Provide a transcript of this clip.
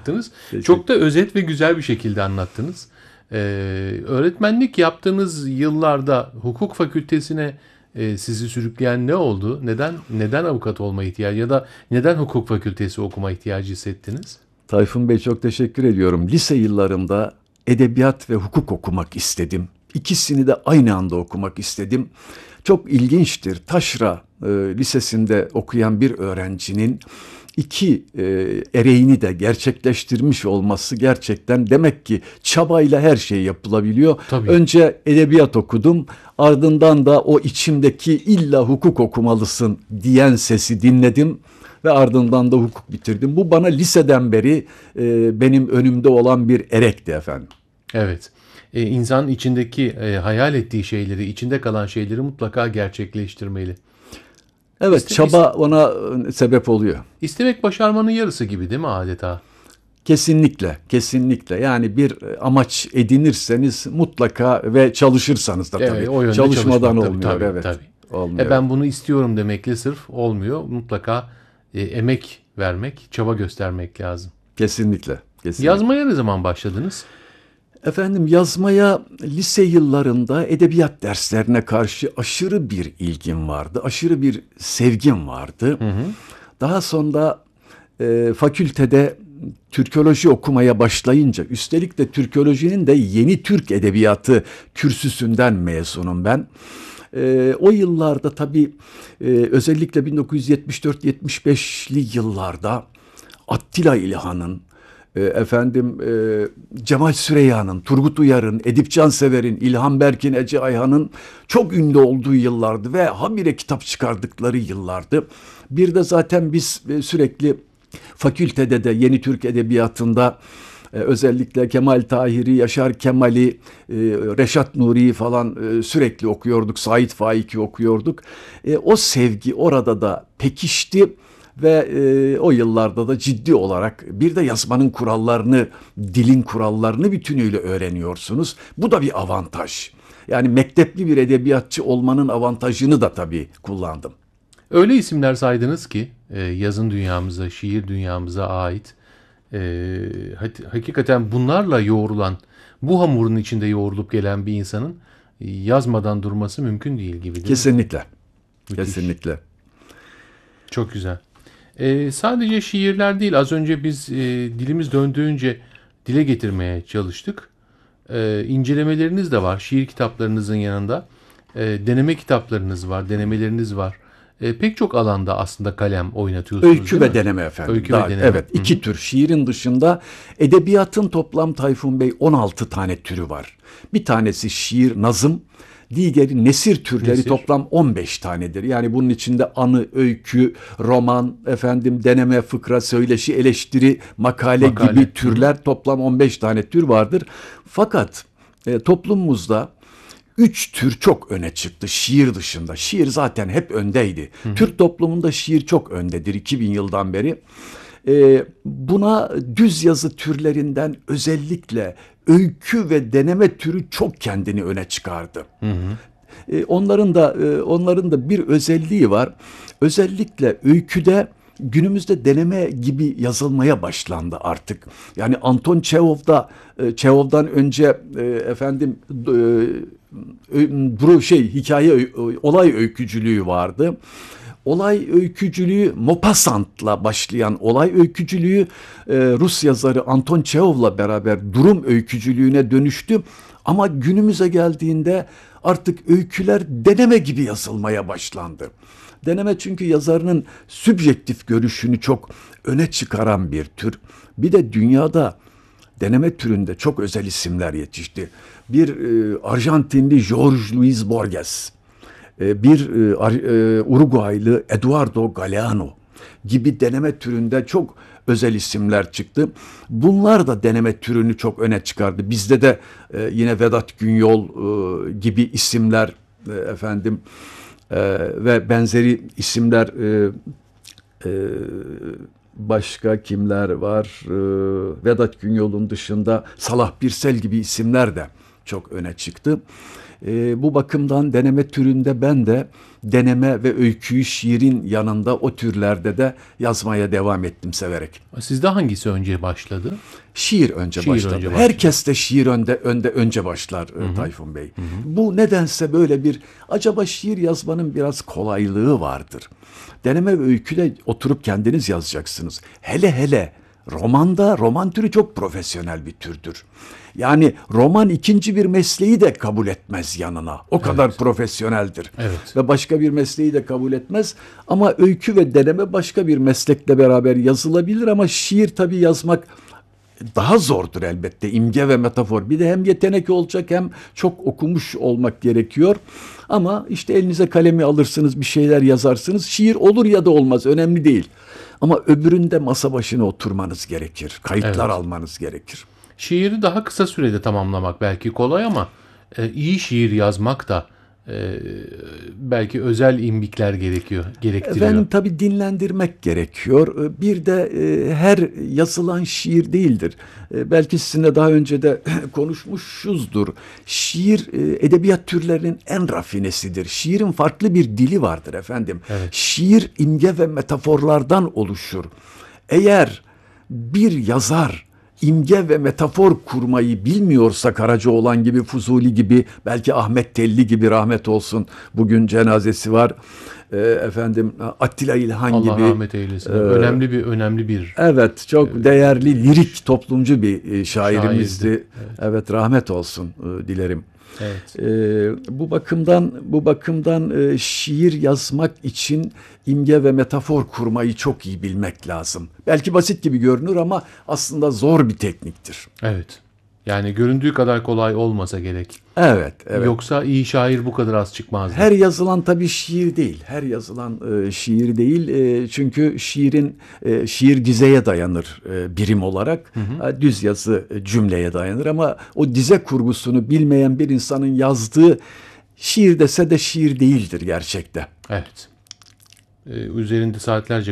anlattınız. Çok da özet ve güzel bir şekilde anlattınız. Öğretmenlik yaptığınız yıllarda hukuk fakültesine sizi sürükleyen ne oldu? Neden avukat olma ihtiyacı ya da neden hukuk fakültesi okuma ihtiyacı hissettiniz? Tayfun Bey, çok teşekkür ediyorum. Lise yıllarımda edebiyat ve hukuk okumak istedim. İkisini de aynı anda okumak istedim. Çok ilginçtir. Taşra Lisesi'nde okuyan bir öğrencinin iki ereğini de gerçekleştirmiş olması gerçekten, demek ki çabayla her şey yapılabiliyor. Tabii. Önce edebiyat okudum, ardından da o içimdeki illa hukuk okumalısın diyen sesi dinledim ve ardından da hukuk bitirdim. Bu bana liseden beri benim önümde olan bir erekti efendim. Evet. İnsan içindeki hayal ettiği şeyleri, içinde kalan şeyleri mutlaka gerçekleştirmeli. Evet, çaba ona sebep oluyor. İstemek başarmanın yarısı gibi değil mi adeta? Kesinlikle, kesinlikle. Yani bir amaç edinirseniz mutlaka ve çalışırsanız da tabii. Evet, o yönde çalışmadan çalışmak, olmuyor. tabii, Evet. tabii. Olmuyor. Ben bunu istiyorum demekle sırf olmuyor. Mutlaka emek vermek, çaba göstermek lazım. Kesinlikle, kesinlikle. Yazmaya ne zaman başladınız? Efendim, yazmaya lise yıllarında edebiyat derslerine karşı aşırı bir ilgim vardı. Aşırı bir sevgim vardı. Hı hı. Daha sonra fakültede Türkoloji okumaya başlayınca, üstelik de Türkolojinin de Yeni Türk Edebiyatı kürsüsünden mezunum ben. O yıllarda tabii özellikle 1974-75'li yıllarda Attila İlhan'ın, Cemal Süreyya'nın, Turgut Uyar'ın, Edip Cansever'in, İlhan Berk'in, Ece Ayhan'ın çok ünlü olduğu yıllardı ve habire kitap çıkardıkları yıllardı. Bir de zaten biz sürekli fakültede de Yeni Türk Edebiyatı'nda özellikle Kemal Tahir'i, Yaşar Kemal'i, Reşat Nuri'yi falan sürekli okuyorduk. Sait Faik'i okuyorduk. O sevgi orada da pekişti. Ve o yıllarda da ciddi olarak bir de yazmanın kurallarını, dilin kurallarını bütünüyle öğreniyorsunuz. Bu da bir avantaj. Yani mektepli bir edebiyatçı olmanın avantajını da tabii kullandım. Öyle isimler saydınız ki yazın dünyamıza, şiir dünyamıza ait. Hakikaten bunlarla yoğrulan, bu hamurun içinde yoğrulup gelen bir insanın yazmadan durması mümkün değil gibi değil mi? Kesinlikle. Müthiş. Kesinlikle. Çok güzel. Sadece şiirler değil, az önce biz dilimiz döndüğünce dile getirmeye çalıştık. İncelemeleriniz de var, şiir kitaplarınızın yanında. Deneme kitaplarınız var, denemeleriniz var. Pek çok alanda aslında kalem oynatıyorsunuz, Öykü değil ve mi? deneme efendim. Öykü ve deneme. Evet, iki tür. Şiirin dışında edebiyatın toplam, Tayfun Bey, 16 tane türü var. Bir tanesi şiir, nazım. Diğeri nesir türleri, Nesir. toplam 15 tanedir. Yani bunun içinde anı, öykü, roman, deneme, fıkra, söyleşi, eleştiri, makale gibi türler, toplam 15 tane tür vardır. Fakat toplumumuzda 3 tür çok öne çıktı şiir dışında. Şiir zaten hep öndeydi. Türk toplumunda şiir çok öndedir 2000 yıldan beri. Buna düz yazı türlerinden özellikle öykü ve deneme türü çok kendini öne çıkardı. Onların da bir özelliği var. Özellikle öyküde günümüzde deneme gibi yazılmaya başlandı artık. Yani Anton Çehov'dan önce olay öykücülüğü vardı. Olay öykücülüğü, Maupassant'la başlayan olay öykücülüğü Rus yazarı Anton Çehov'la beraber durum öykücülüğüne dönüştü. Ama günümüze geldiğinde artık öyküler deneme gibi yazılmaya başlandı. Deneme çünkü yazarının sübjektif görüşünü çok öne çıkaran bir tür. Bir de dünyada deneme türünde çok özel isimler yetişti. Bir Arjantinli Jorge Luis Borges, bir Uruguaylı Eduardo Galeano gibi deneme türünde çok özel isimler çıktı. Bunlar da deneme türünü çok öne çıkardı. Bizde de yine Vedat Günyol gibi isimler ve benzeri isimler, başka kimler var? Vedat Günyol'un dışında Salah Birsel gibi isimler de çok öne çıktı. Bu bakımdan deneme türünde ben de deneme ve öyküyü şiirin yanında o türlerde de yazmaya devam ettim severek. Sizde hangisi önce başladı? Şiir önce Şiir başladı. önce başladı. Herkes de şiir önce başlar Tayfun Bey. Bu nedense böyle bir acaba şiir yazmanın biraz kolaylığı vardır. Deneme ve öyküde oturup kendiniz yazacaksınız. Hele hele romanda, roman türü çok profesyonel bir türdür. Yani roman ikinci bir mesleği de kabul etmez yanına. O kadar profesyoneldir. Evet. Ve başka bir mesleği de kabul etmez. Ama öykü ve deneme başka bir meslekle beraber yazılabilir ama şiir tabii yazmak daha zordur elbette. İmge ve metafor. Bir de hem yetenek olacak hem çok okumuş olmak gerekiyor. Ama işte elinize kalemi alırsınız, bir şeyler yazarsınız. Şiir olur ya da olmaz, önemli değil. Ama öbüründe masa başına oturmanız gerekir. Kayıtlar almanız gerekir. Şiiri daha kısa sürede tamamlamak belki kolay ama iyi şiir yazmak da belki özel imbikler gerektiriyor. Efendim tabii dinlendirmek gerekiyor. Bir de her yazılan şiir değildir. Belki sizinle daha önce de konuşmuşuzdur. Şiir edebiyat türlerinin en rafinesidir. Şiirin farklı bir dili vardır efendim. Evet. Şiir imge ve metaforlardan oluşur. Eğer bir yazar imge ve metafor kurmayı bilmiyorsa Karacaoğlan gibi, Fuzuli gibi, belki Ahmet Telli gibi rahmet olsun. Bugün cenazesi var. Attila İlhan Allah gibi. rahmet eylesin. Önemli bir. Evet, çok değerli lirik toplumcu bir şairimizdi. Şairdi. Evet, rahmet olsun dilerim. Evet. Bu bakımdan şiir yazmak için imge ve metafor kurmayı çok iyi bilmek lazım. Belki basit gibi görünür ama aslında zor bir tekniktir. Evet. Yani göründüğü kadar kolay olmasa gerek. Evet, evet. Yoksa iyi şair bu kadar az çıkmazdı. Her yazılan tabii şiir değil. Her yazılan şiir değil. Çünkü şiir dizeye dayanır birim olarak. Düz yazı cümleye dayanır ama o dize kurgusunu bilmeyen bir insanın yazdığı şiir dese de şiir değildir gerçekte. Evet. Üzerinde saatlerce